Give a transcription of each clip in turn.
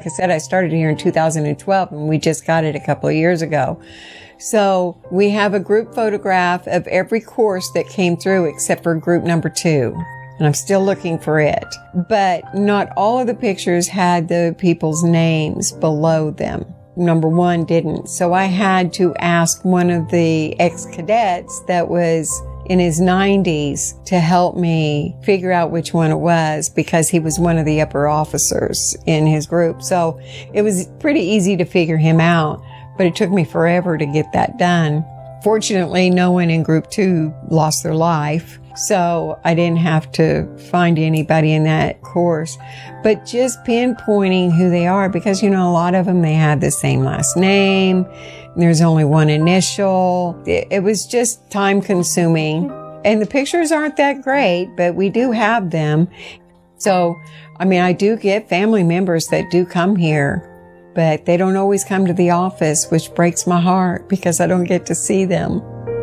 I said, I started here in 2012 and we just got it a couple of years ago. So we have a group photograph of every course that came through except for group number 2. And I'm still looking for it. But not all of the pictures had the people's names below them. Number 1 didn't. So I had to ask one of the ex-cadets that was in his 90s to help me figure out which one it was, because he was one of the upper officers in his group. So it was pretty easy to figure him out, but it took me forever to get that done. Fortunately, no one in group 2 lost their life, so I didn't have to find anybody in that course. But just pinpointing who they are, because, a lot of them, they had the same last name. There's only one initial. It was just time consuming. And the pictures aren't that great, but we do have them. So, I do get family members that do come here, but they don't always come to the office, which breaks my heart because I don't get to see them.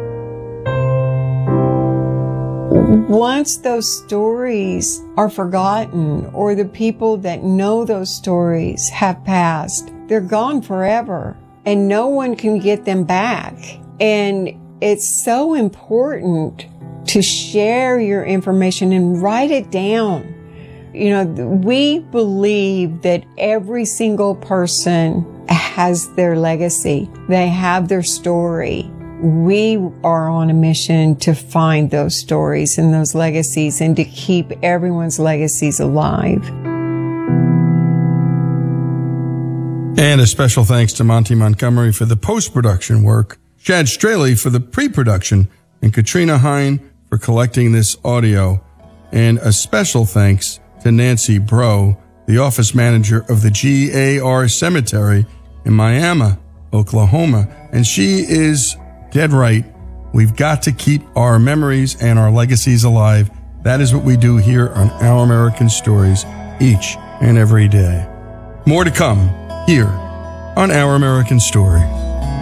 Once those stories are forgotten, or the people that know those stories have passed, they're gone forever and no one can get them back. And it's so important to share your information and write it down. We believe that every single person has their legacy. They have their story. We are on a mission to find those stories and those legacies and to keep everyone's legacies alive. And a special thanks to Monty Montgomery for the post-production work, Chad Straley for the pre-production, and Katrina Hine for collecting this audio. And a special thanks to Nancy Bro, the office manager of the GAR Cemetery in Miami, Oklahoma. And she is dead right. We've got to keep our memories and our legacies alive. That is what we do here on Our American Stories each and every day. More to come here on Our American Story.